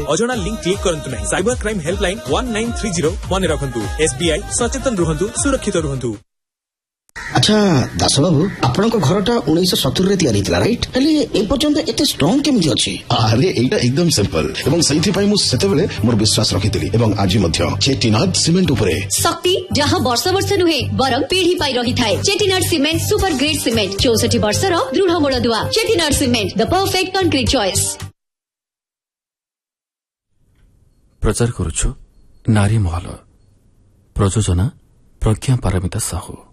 अजଣା link click करंतु नहीं। Cyber crime helpline 1930 मन रखंतु। SBI सचेतन रुहंतु, सुरक्षित रुहंतु। अच्छा दास बाबू आपण घरटा 1970 तैयारी राइट हेले ए पर्यंत एते स्ट्रांग केमिति अछि? अरे एटा एकदम सिंपल एवं सही पई मु सेतेबेले मोर विश्वास रखितली एवं आज मध्य चेटीनाड सीमेंट उपरे शक्ति जहां वर्ष वर्ष नुहे बरम पीढ़ी पाई रही थाए। Chettinad cement super grade cement 64 वर्षर दृढ़ मूलदुआ। Chettinad cement the perfect concrete choice. प्रचार करूछु नारी महल। प्रयोजना प्रज्ञा पारमिता साहू।